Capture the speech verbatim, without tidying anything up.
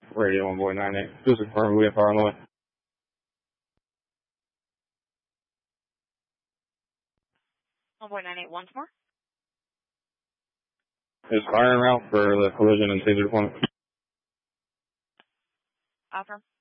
Radio one boy nine eight. Just confirm we have fire on the way. one boy nine eight once more. Is fire en route for the collision and taser deployment. Affirm.